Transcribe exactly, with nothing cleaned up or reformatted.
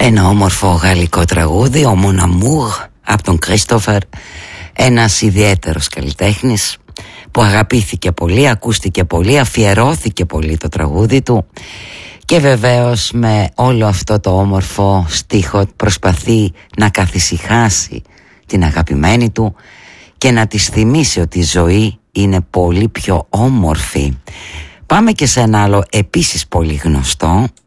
Ένα όμορφο γαλλικό τραγούδι, ο Mon Amour, από τον Κρίστοφερ, ένας ιδιαίτερος καλλιτέχνης που αγαπήθηκε πολύ, ακούστηκε πολύ, αφιερώθηκε πολύ το τραγούδι του και βεβαίως με όλο αυτό το όμορφο στίχο προσπαθεί να καθησυχάσει την αγαπημένη του και να της θυμίσει ότι η ζωή είναι πολύ πιο όμορφη. Πάμε και σε ένα άλλο επίσης πολύ γνωστό,